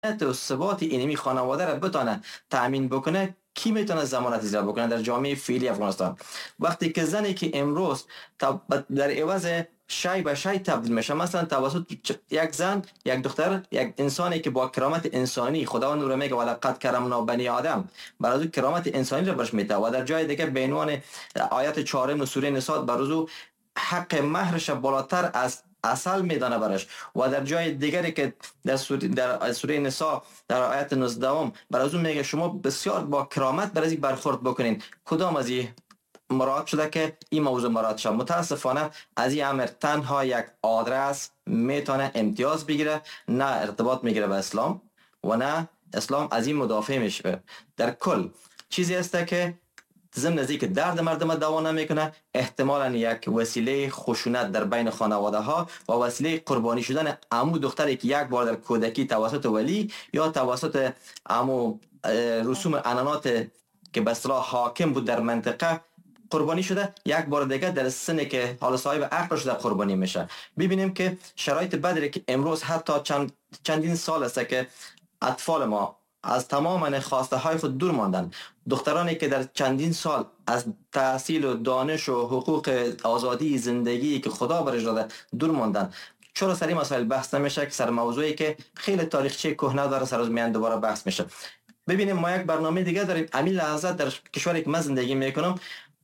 و ثبات اینمی خانواده را بتانه تامین بکنه، کی میتونه ضمانت اجرا بکنه در جامعه فعلی افغانستان؟ وقتی که زنی که امروز در عوض شی به شی تبدیل میشه، مثلا توسط یک زن، یک دختر، یک انسانی که با کرامت انسانی، خداوند او را میگه ولقد کرمنا بنی آدم، برای او کرامت انسانی را برش میده، و در جای دیگه به عنوان آیت 4 سوره نساء برای او حق مهرش بالاتر از اصل میدانه برش، و در جای دیگری که در سوره نساء در آیت 19 برای اون میگه شما بسیار با کرامت برای برخورد بکنین. کدام از این مراد شده که این موضوع مراد شد؟ متاسفانه از این امر تنها یک آدرس میتونه امتیاز بگیره، نه ارتباط میگیره به اسلام و نه اسلام از این مدافع میشه. در کل چیزی است که ضمن از که درد مردم دوا نمیکنه، احتمالاً یک وسیله خشونت در بین خانواده ها و وسیله قربانی شدن عمو دختری که یک بار در کودکی توسط ولی یا توسط عمو رسوم انانات که به اصطلاح حاکم بود در منطقه قربانی شده، یک بار دیگه در سنی که حال صاحب عقل شده قربانی میشه. ببینیم که شرایط بدری که امروز حتی چندین سال است که اطفال ما از تمام خواسته های خود دور ماندن. دخترانی که در چندین سال از تحصیل و دانش و حقوق آزادی زندگی که خدا برش داده دور ماندن. چرا سر این مسائل بحث نمیشه که سر موضوعی که خیلی تاریخچه کهنه داره سر از میان دوباره بحث میشه؟ ببینیم ما یک برنامه دیگه داریم. همین لحظه در کشوری که من زندگی میکنم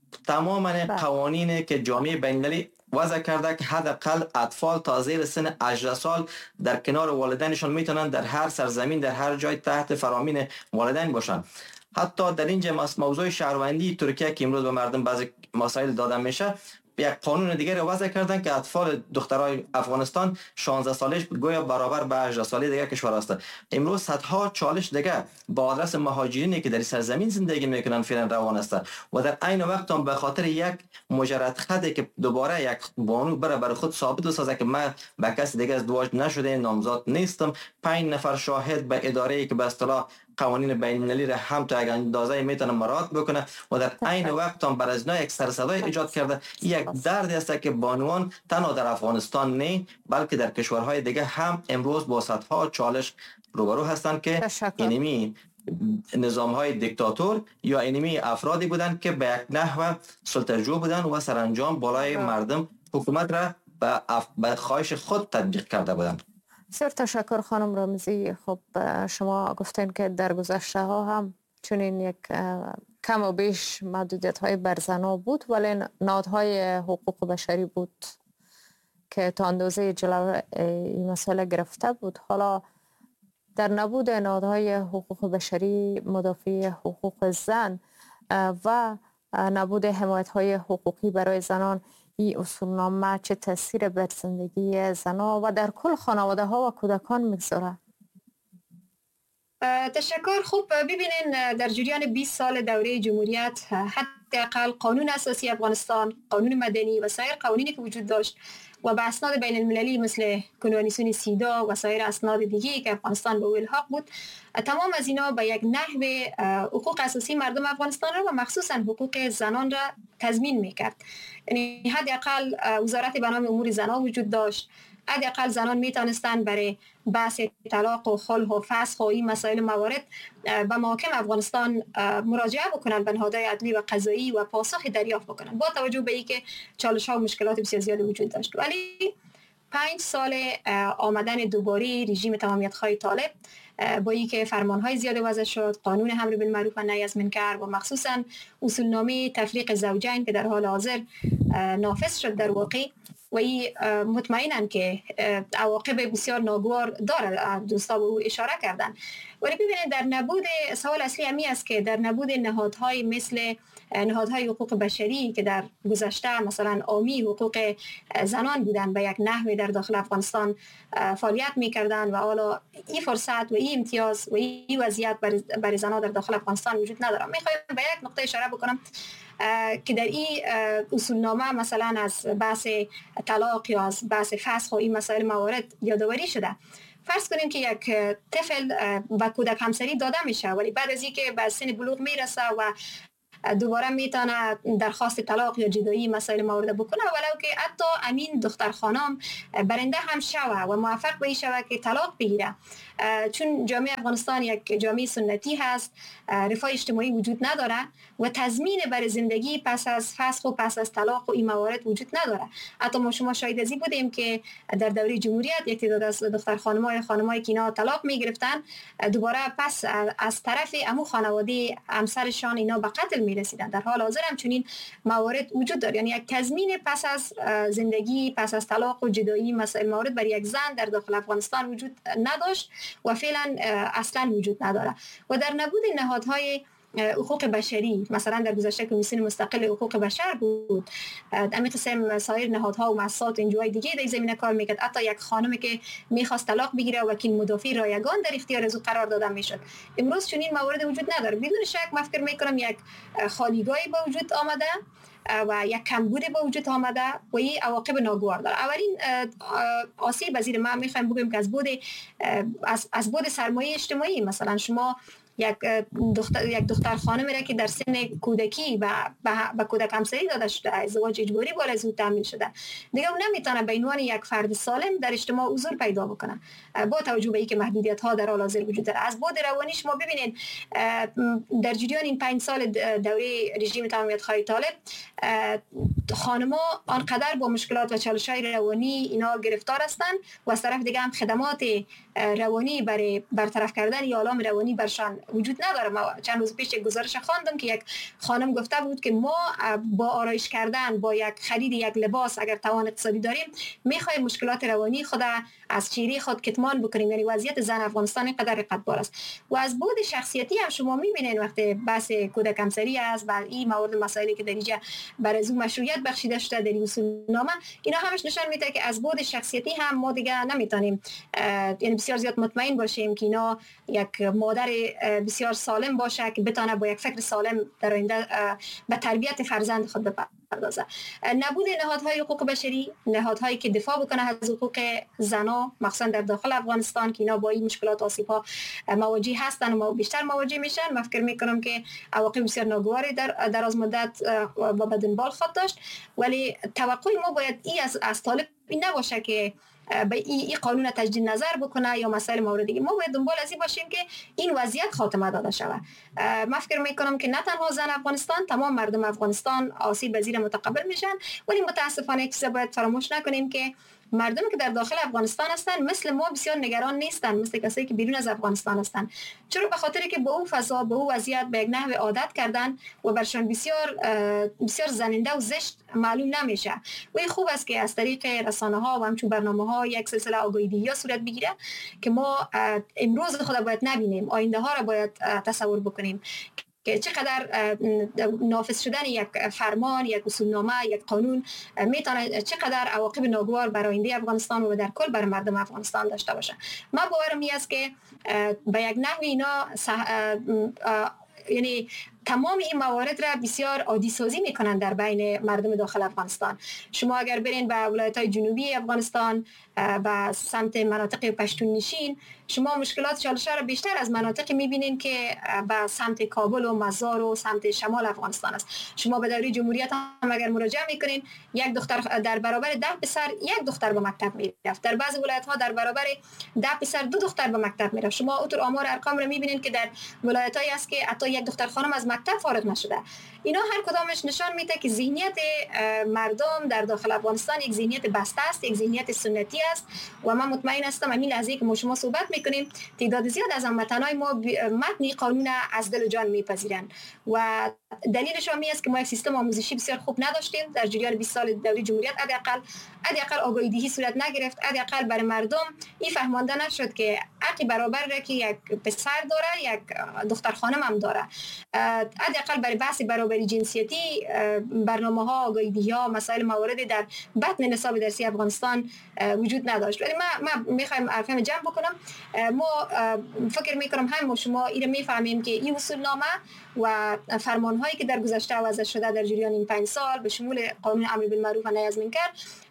تمام قوانین که جامعه بین‌المللی وضع کرده که حداقل اطفال تا زیر سن 18 سال در کنار والدینشان میتونن در هر سرزمین در هر جای تحت فرامین والدین باشن. حتی در اینجا موضوع شهروندی ترکیه که امروز به مردم بعضی مسائل داده میشه، یک قانون دیگه رو وضع کردن که اطفال دخترای افغانستان 16 سالش گویا برابر به 18 ساله دیگه کشور است. امروز صدها چالش دیگه با آدرس مهاجرینی که در سرزمین زندگی میکنن فعلا روان است و در عین وقت هم به خاطر یک مجرد خطی که دوباره یک بانو بر خود ثابت بسازه که من به کسی دیگه ازدواج نشده، نامزاد نیستم، 5 نفر شاهد به اداره که به اصطلاح قوانین بین المللی را هم تا یک اندازه میتونه مراعات بکنه و در عین وقت هم بر از یک سرصدای ایجاد کرده. یک دردی است که بانوان تنها در افغانستان نه بلکه در کشورهای دیگه هم امروز با صدها چالش روبرو هستند که اینمی نظام های دیکتاتور یا اینمی افرادی بودند که به یک نحو سلطه‌جو بودند و سرانجام بالای مردم حکومت را به خواهش خود تطبیق کرده بودند. بسیار تشکر خانم رامزی. خب شما گفتین که در گذشته ها هم چنین یک کم و بیش محدودیت های بر زنها بود، ولی نهادهای حقوق بشری بود که تا اندازه جلو این مسئله گرفته بود. حالا در نبود نهادهای حقوق بشری مدافع حقوق زن و نبود حمایت های حقوقی برای زنان، این اصولنامه چه تاثیر بر زندگی زنها و در کل خانواده ها و کودکان میگذاره؟ تشکر. خوب ببینین در جریان 20 سال دوره جمهوریت حداقل قانون اساسی افغانستان، قانون مدنی و سایر قوانینی که وجود داشت و به اسناد بین المللی مثل کنوانسیون سیدا و سایر اسناد دیگه که افغانستان به او الحاق بود، تمام از اینا به یک نحو حقوق اساسی مردم افغانستان را و مخصوصا حقوق زنان را تضمین میکرد. یعنی حداقل وزارت به نام امور زنان وجود داشت، حداقل زنان میتونستند برای بحث طلاق و خلع و فسخ و این مسائل موارد به محاکم افغانستان مراجعه بکنند، به نهادهای عدلی و قضایی و پاسخ دریافت بکنند، با توجه به اینکه چالش ها و مشکلات بسیار زیادی وجود داشت. ولی 5 سال آمدن دوباره رژیم تمامیت‌خواه طالب با اینکه فرمان‌های زیاد وضع شد، قانون امر بالمعروف و نهی از منکر و مخصوصا اصولنامه تفریق زوجین که در حال حاضر نافذ شد در واقع و این مطمئنن که عواقب بسیار ناگوار داره، دوستا به او اشاره کردن. ولی ببینید در نبود، سوال اصلی همی است که در نبود نهادهای مثل نهادهای حقوق بشری که در گذشته مثلا عامی حقوق زنان بودن به یک نحوی در داخل افغانستان فعالیت میکردن و حالا این فرصت و این امتیاز و این وضعیت برای زنان در داخل افغانستان وجود نداره. میخوایم به یک نقطه اشاره بکنم که در این اصولنامه مثلا از بحث طلاق یا از بحث فسخ و این مسائل موارد یادآوری شده. فرض کنیم که یک طفل با کودک همسری داده میشه ولی بعد از اینکه به سن بلوغ میرسه و دوباره میتونه درخواست طلاق یا جدایی مسائل موارد بکنه، ولو که حتی امین دختر خانم برنده هم شوه و موفق به این شوه که طلاق بگیره، چون جامعه افغانستان یک جامعه سنتی هست، رفاه اجتماعی وجود نداره و تضمین برای زندگی پس از فسخ و پس از طلاق و این موارد وجود نداره. حتی ما شما شاهد ازی بودیم که در دوره جمهوریت یک تعداد از دختر خانمای که اینا طلاق میگرفتن، دوباره پس از طرف امو خانواده همسرشان اینا به قتل میرسیدن. در حال حاضر هم چنین موارد وجود داره. یعنی یک تضمین پس از زندگی، پس از طلاق و جدایی، مسائل موارد برای یک زن در داخل افغانستان وجود نداشت و فعلا اصلا وجود نداره. و در نبود نهادهای حقوق بشری، مثلا در گذشته کمیسیون مستقل حقوق بشر بود، امی قسم سایر نهادها و مؤسسات انجوای دیگه در زمینه کار میکرد. حتی یک خانمی که میخواست طلاق بگیره وکیل مدافع رایگان در اختیار از او قرار داده میشد. امروز چنین موارد وجود نداره. بدون شک من فکر میکنم یک خالیگاهی به وجود آمده و یک کمبود به وجود آمده و این عواقب ناگوار داره. اولین آسیب وزیر ما میخوایم بگیم که از بود سرمایه اجتماعی، مثلا شما یک دختر خانمی را که در سن کودکی به کودک همسری داده شده، ازدواج اجباری بالا از او تامین شده، دیگه اون نمیتونه به عنوان یک فرد سالم در اجتماع حضور پیدا بکنه با توجه به اینکه محدودیت ها در حال حاضر وجود داره. از بود روانی شما ببینید در جریان این 5 سال دوره رژیم تمامیت خواهی طالب، خانم‌ها آنقدر با مشکلات و چالش‌های روانی اینا گرفتار هستند و از طرف دیگه هم خدمات روانی برای برطرف کردن یا آلام روانی برشان وجود نداره. ما چند روز پیش یک گزارش خواندم که یک خانم گفته بود که ما با آرایش کردن، با یک خرید یک لباس اگر توان اقتصادی داریم، می‌خوایم مشکلات روانی خود از چهره خود کتمان بکنیم. یعنی وضعیت زن افغانستان اینقدر رقتبار است. و از بود شخصیتی هم شما می‌بینید وقتی بحث کودک همسری است و این موارد مسائلی که در اینجا برای از مشروعیت بخشیده شده در اصول نامه، اینا همش نشان میده که از بود شخصیتی هم ما دیگه نمیتونیم یعنی بسیار زیاد مطمئن باشیم که اینا یک مادر بسیار سالم باشه که بتونه با یک فکر سالم در آینده به تربیت فرزند خود بپردازه. نبود نهادهای حقوق بشری، نهادهایی که دفاع بکنه از حقوق زنان مخصوصا در داخل افغانستان که اینا با این مشکلات آسیب‌ها مواجه هستن و بیشتر مواجه میشن، من فکر میکنم که عواقب بسیار ناگواری در از مدت با دنبال خواهد داشت. ولی توقع ما باید از طالب این نباشه که به این قانون تجدید نظر بکنه یا مسائل موردی. ما باید دنبال از این باشیم که این وضعیت خاتمه داده شود. من فکر میکنم که نه تنها زن افغانستان، تمام مردم افغانستان آسیب پذیر متقبل میشن. ولی متاسفانه یک چیز باید فراموش نکنیم که مردم که در داخل افغانستان هستند مثل ما بسیار نگران نیستند، مثل کسایی که بیرون از افغانستان هستند. چرا؟ به خاطر که به اون فضا، به اون وضعیت به یک نحو عادت کردن و برشان بسیار زننده و زشت معلوم نمیشه. و این خوب است که از طریق رسانه ها و همچون برنامه ها یک سلسله آگاهی صورت بگیره که ما امروز خود باید نبینیم، آینده ها را باید تصور بکنیم که چقدر نافذ شدن یک فرمان، یک اصولنامه، یک قانون میتونه چقدر عواقب ناگوار برای آینده افغانستان و در کل برای مردم افغانستان داشته باشه. ما باورم این است که به یک نحوی اینا یعنی تمام این موارد را بسیار عادی سازی میکنن در بین مردم داخل افغانستان. شما اگر برین به ولایت‌های جنوبی افغانستان، به سمت مناطق پشتون نشین، شما مشکلات چالش را بیشتر از مناطق میبینین که به سمت کابل و مزار و سمت شمال افغانستان است. شما به دوره جمهوریت هم اگر مراجعه میکنین، یک دختر در برابر 10 پسر یک دختر به مکتب میرفت. در بعضی ولایت‌ها در برابر 10 پسر 2 دختر به مکتب میرفت. شما اونطور آمار ارقام رو میبینین که در ولایت‌هایی است که حتی یک دختر خانم از مکتب فارغ نشده. اینا هر کدامش نشان میده که ذهنیت مردم در داخل افغانستان یک ذهنیت بسته است، یک ذهنیت سنتی است. و من مطمئن هستم همین لحظه که ما شما صحبت میکنیم تعداد زیاد از هموطنای ما متن قانون از دل و جان میپذیرند و دلیلش هم است که ما یک سیستم آموزشی بسیار خوب نداشتیم در جریان 20 سال دوره جمهوریت. حداقل آگاهی دهی صورت نگرفت، حداقل برای مردم این فهمانده نشد که حق برابر را که یک پسر داره یک دختر خانم هم داره. حداقل برای بحث برابری جنسیتی برنامه‌ها، آگاهی‌ها، مسائل موارد در بطن نصاب درسی افغانستان وجود نداشت. ولی ما می‌خوایم حرفم جمع بکنم. ما فکر می‌کنم هم شما این می‌فهمیم که این اصولنامه و فرمان‌هایی که در گذشته وضع شده در جریان این 5 سال به شمول قانون امر بالمعروف و نهی از منکر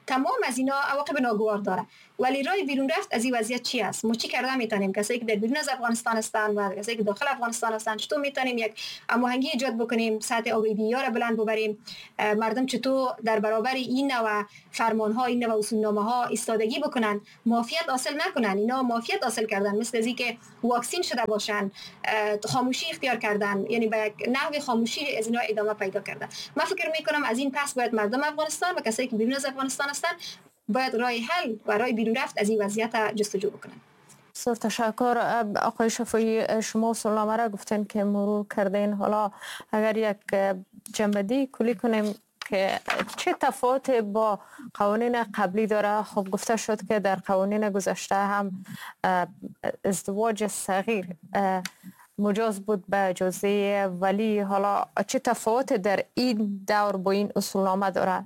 تمام از اینا عواقب ناگوار داره. ولی راه بیرون رفت از این وضعیت چی است؟ ما چی کرده میتونیم؟ کسایی که در بیرون از افغانستان هستند و کسایی که داخل افغانستان هستند چطور میتونیم یک هماهنگی ایجاد بکنیم، سطح آگاهی را بلند ببریم، مردم چطور در برابر این نوع فرمان ها، این نوع اصولنامه ها ایستادگی بکنن، معافیت حاصل نکنن. اینا معافیت حاصل کردن مثل از اینکه واکسین شده باشن، خاموشی اختیار کردن، یعنی به نحو خاموشی از اینا ادامه پیدا کردن. من فکر میکنم از این پس باید مردم افغانستان و کسایی که بیرون از افغانستان هستن باید راه حل و راه بیرون رفت از این وضعیت جستجو بکنن. بسیار تشکر. آقای شفایی، شما اصولنامه را گفتین که مرور کردین، حالا اگر یک جنبندی کلی کنیم که چه تفاوت با قوانین قبلی داره؟ خب گفته شد که در قوانین گذشته هم ازدواج صغیر مجاز بود به اجازه ولی، حالا چه تفاوت در این دور با این اصولنامه داره؟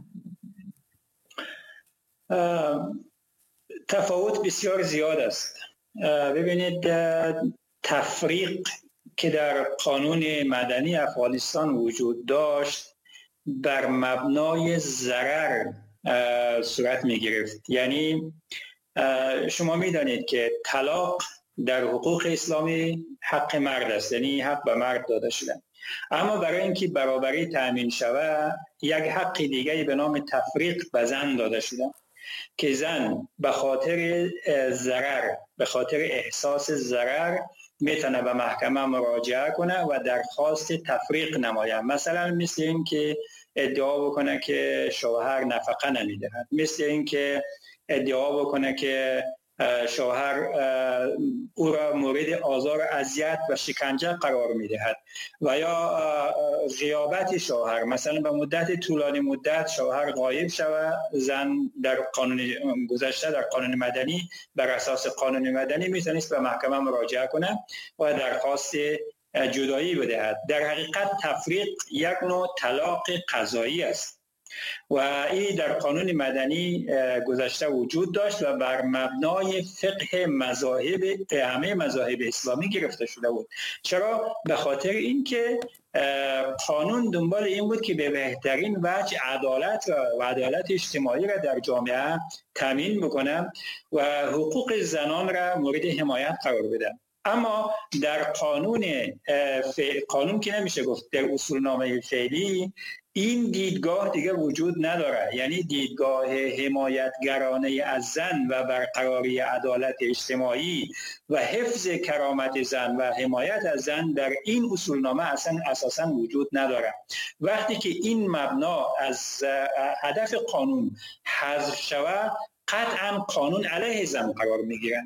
تفاوت بسیار زیاد است. ببینید، تفریق که در قانون مدنی افغانستان وجود داشت بر مبنای ضرر صورت می گرفت. یعنی شما می دانید که طلاق در حقوق اسلامی حق مرد است، یعنی حق به مرد داده شده. اما برای اینکه برابری تأمین شود یک حق دیگری به نام تفریق به زن داده شده که زن به خاطر ضرر، به خاطر احساس ضرر میتونه به محکمه مراجعه کنه و درخواست تفریق نماید. مثلا مثل این که ادعا بکنه که شوهر نفقه نمیدهد، مثل این که ادعا بکنه که شوهر او را مورد آزار و اذیت و شکنجه قرار میدهد، و یا غیابت شوهر، مثلا به مدت طولانی مدت شوهر غایب شود، زن در قانون گذشته در قانون مدنی بر اساس قانون مدنی میتونست به محکمه مراجعه کنه و درخواست جدایی بدهد. در حقیقت تفریق یک نوع طلاق قضایی است و این در قانون مدنی گذشته وجود داشت و بر مبنای فقه مذاهب همه مذاهب اسلامی گرفته شده بود. چرا؟ به خاطر اینکه قانون دنبال این بود که به بهترین وجه عدالت و عدالت اجتماعی را در جامعه تامین بکنه و حقوق زنان را مورد حمایت قرار بده. اما در قانون که نمیشه گفت، در اصولنامه فعلی این دیدگاه دیگه وجود نداره. یعنی دیدگاه حمایتگرانه از زن و برقراری عدالت اجتماعی و حفظ کرامت زن و حمایت از زن در این اصولنامه اساساً وجود نداره. وقتی که این مبنا از هدف قانون حذف شود، قطعا قانون علیه زن قرار میگیرن.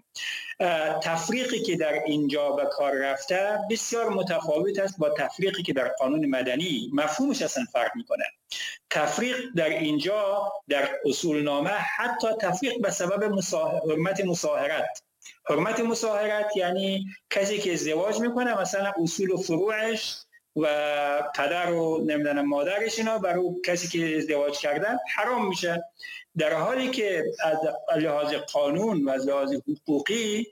تفریقی که در اینجا به کار رفته بسیار متفاوت است با تفریقی که در قانون مدنی، مفهومش اصلا فرق میکنه. تفریق در اینجا در اصولنامه حتی تفریق به سبب حرمت مصاهرت. حرمت مصاهرت یعنی کسی که ازدواج میکنه، مثلا اصول و فروعش و پدر و نمیدونم مادرش اینا برای کسی که ازدواج کردن حرام میشه، در حالی که از لحاظ قانون و از لحاظ حقوقی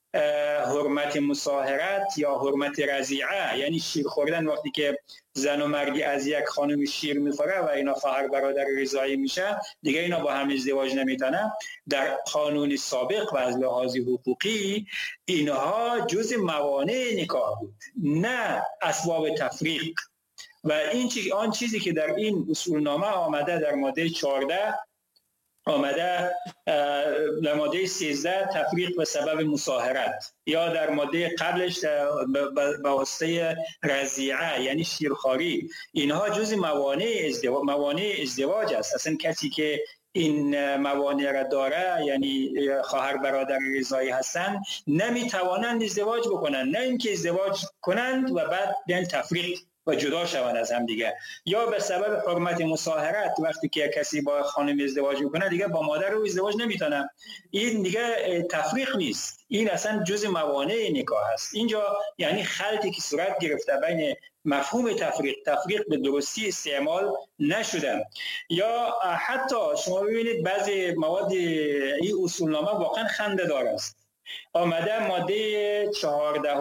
حرمت مصاهرت یا حرمت رضیعه، یعنی شیر خوردن، وقتی که زن و مردی از یک خانم شیر میخوره و اینا خواهر برادر رضاعی میشه، دیگه اینا با هم ازدواج نمیتونن. در قانون سابق و از لحاظ حقوقی اینها جز موانع نکاح بود، نه اسباب تفریق. و آن چیزی که در این اصولنامه آمده در ماده 14 آمده، در ماده 13 تفریق به سبب مصاهرت، یا در ماده قبلش به واسطه رضیعه یعنی شیرخواری، اینها جز موانع ازدواج است. اصلا کسی که این موانع را داره، یعنی خواهر برادر رضاعی هستند، نمیتوانند ازدواج بکنند، نه اینکه ازدواج کنند و بعد بیان تفریق و جدا شوند از هم دیگه. یا به سبب حرمت مصاهرت، وقتی که کسی با خانم ازدواج میکنه دیگه با مادر او ازدواج نمیتونه. این دیگه تفریق نیست، این اصلا جز موانع نکاح است. اینجا یعنی خلطی که صورت گرفته بین مفهوم تفریق به درستی استعمال نشده. یا حتی شما ببینید بعضی مواد این اصولنامه واقعا خنده‌دار است. آمده ماده 14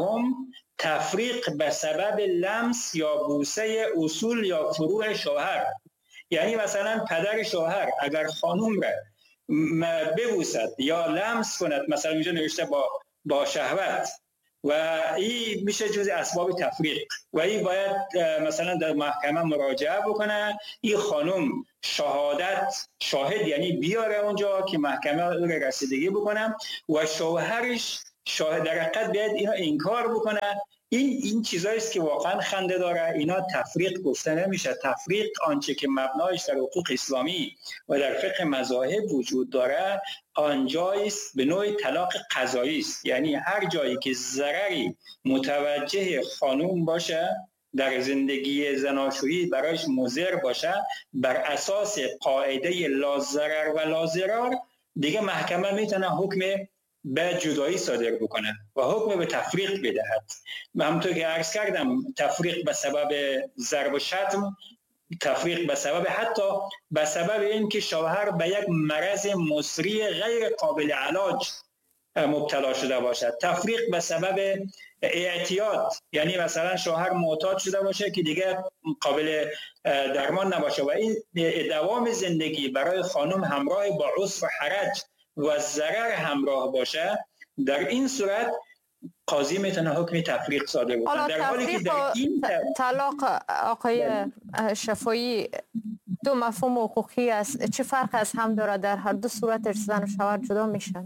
تفریق به سبب لمس یا بوسه اصول یا فروع شوهر. یعنی مثلا پدر شوهر اگر خانم را ببوسد یا لمس کند، مثلا اینجا نوشته با شهوت، و این میشه جز اسباب تفریق و این باید مثلا در محکمه مراجعه بکنه. این خانم شاهد یعنی بیاره اونجا که محکمه او را رسیدگی بکنه و شوهرش شاهد در حقیقت بیاید اینا انکار بکنه. این چیزایی است که واقعا خنده داره. اینا تفریق گفته نمیشه. تفریق آنچه که مبنایش در حقوق اسلامی و در فقه مذاهب وجود داره آنجاییست به نوع طلاق قضایی است، یعنی هر جایی که ضرری متوجه خانوم باشه در زندگی زناشویی برایش مضر باشه، بر اساس قاعده لا ضرر و لا ضرار دیگه محکمه میتونه حکم به جدایی صادر بکنه و حکم به تفریق بدهد. همونطور که عرض کردم تفریق به سبب ضرب و شتم، تفریق به سبب حتی به سبب این که شوهر به یک مرض مصری غیر قابل علاج مبتلا شده باشد، تفریق به سبب اعتیاد، یعنی مثلا شوهر معتاد شده باشه که دیگه قابل درمان نباشه و این دوام زندگی برای خانم همراه با عسر و حرج و ضرر همراه باشه، در این صورت قاضی میتونه حکم تفریق صادر بکنه. در حالی که در این طلاق آقای شفایی دو مفهوم حقوقی است، چه فرق از هم داره؟ در هر دو صورتش زن و شوهر جدا میشن.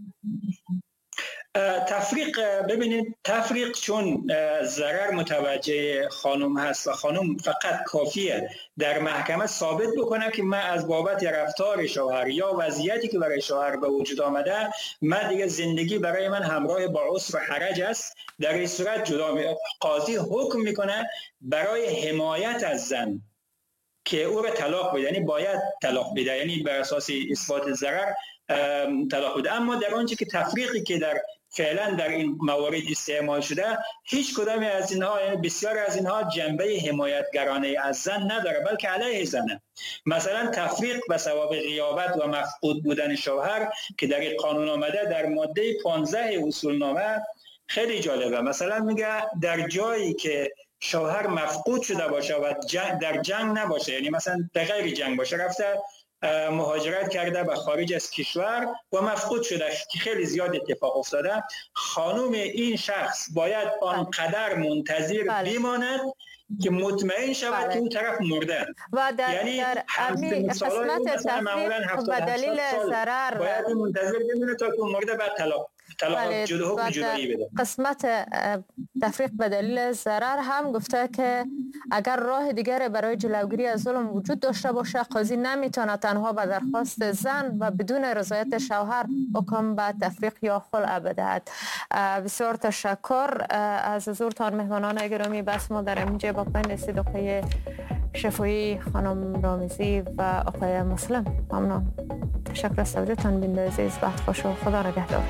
تفریق، ببینید تفریق چون ضرر متوجه خانم هست و خانم فقط کافیه در محکمه ثابت بکنه که من از بابت رفتار شوهر یا وضعیتی که برای شوهر به وجود آمده من دیگه زندگی برای من همراه با عسر و حرج است، در این صورت جدا قاضی حکم میکنه برای حمایت از زن که او را طلاق بده، یعنی باید طلاق بده، یعنی بر اساس اثبات ضرر طلاق بده. اما در آنچه که تفریقی که در فعلا در این موارد استعمال شده هیچ کدام از اینها، یعنی بسیار از اینها جنبه حمایتگرانه از زن نداره بلکه علیه زنه. مثلا تفریق به سبب غیابت و مفقود بودن شوهر که در این قانون آمده در ماده 15 اصولنامه خیلی جالبه. مثلا میگه در جایی که شوهر مفقود شده باشه و در جنگ نباشه، یعنی مثلا در غیر جنگ باشه، رفته مهاجرت کرده به خارج از کشور و مفقود شده که خیلی زیاد اتفاق افتاده، خانم این شخص باید آنقدر منتظر بماند که مطمئن شود که اون طرف مرده. و در همین قسمت تفریق به دلیل ضرر باید منتظر بمونه تا که مرده بعد طلاق حکم جدایی بده. قسمت تفریق به دلیل ضرر هم گفته که اگر راه دیگر برای جلوگیری از ظلم وجود داشته باشه قاضی نمیتونه تنها به درخواست زن و بدون رضایت شوهر حکم به تفریق یا خلع بدهد. بسیار تشکر از حضورتان مهمانان گرامی. بس ما در اینجا با پایان رسید. آقای شفایی، خانم رامزی و آقای مسلم، ممنون. تشکر از توجهتان. بیننده عزیز، وقت خوش و خدا نگهدار.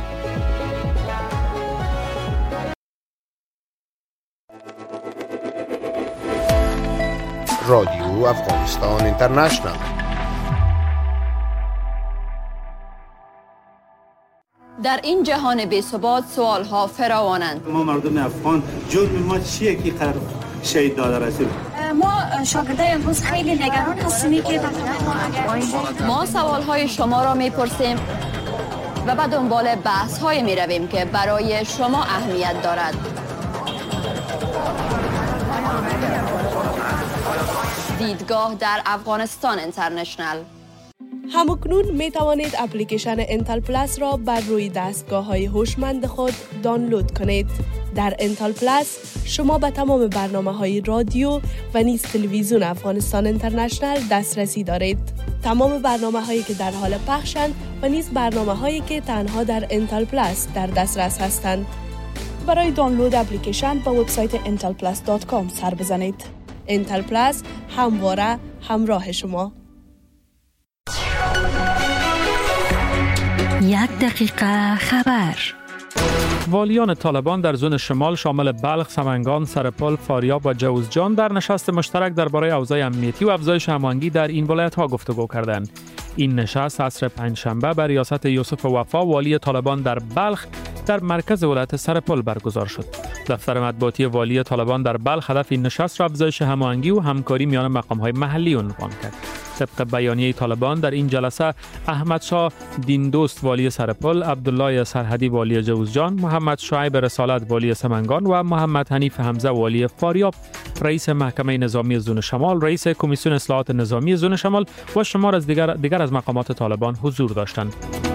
رادیو افغانستان اینترنشنال. در این جهان بی‌ثبات سوالها فراوانند. ما مردم افغان جرم ما چیه که قرار شهید داده رسول؟ ما شاگردای امروز خیلی نگران هستیم که ما سوالهای شما را میپرسیم و به دنبال بحث‌های میرویم که برای شما اهمیت دارد. دیدگاه در افغانستان اینترنشنال. همکنون می توانید اپلیکیشن انتل پلاس را بر روی دستگاه‌های هوشمند خود دانلود کنید. در انتل پلاس شما به تمام برنامه‌های رادیو و نیز تلویزیون افغانستان اینترنشنال دسترسی دارید. تمام برنامه‌هایی که در حال پخشند و نیز برنامه‌هایی که تنها در انتل پلاس در دسترس هستند. برای دانلود اپلیکیشن به وبسایت intelplus.com سر بزنید. انتل پلاس، همواره همراه شما. 1 دقیقه خبر. والیان طالبان در زون شمال شامل بلخ، سمنگان، سرپل، فاریاب و جوزجان در نشست مشترک درباره اوضاع امنیتی و افزایش هماهنگی در این ولایت‌ها گفتگو کردند. این نشست عصر پنجشنبه بر ریاست یوسف وفا والی طالبان در بلخ در مرکز ولایت سرپل برگزار شد. دفتر مطبوعاتی والی طالبان در بلخ هدف این نشست را افزایش هماهنگی و همکاری میان مقام‌های محلی عنوان کرد. طبق بیانیه طالبان در این جلسه احمد شاه دیندوست والی سرپل، عبدالله سرحدی والی جوزجان، محمد شعیب رسالت والی سمنگان و محمد حنیف حمزه والی فاریاب، رئیس محکمه نظامی زون شمال، رئیس کمیسیون اصلاحات نظامی زون شمال و شمار از دیگر از مقامات طالبان حضور داشتند.